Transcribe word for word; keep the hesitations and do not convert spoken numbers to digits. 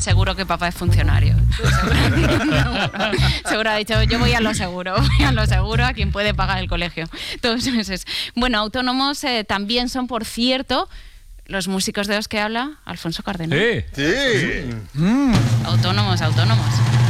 Seguro que papá es funcionario. Seguro, seguro ha dicho, yo voy a lo seguro, voy a lo seguro, a quien puede pagar el colegio todos los meses. Bueno, autónomos eh, también son, por cierto, los músicos de los que habla Alfonso Cardenal. Sí. Sí. Mm. Autónomos, autónomos.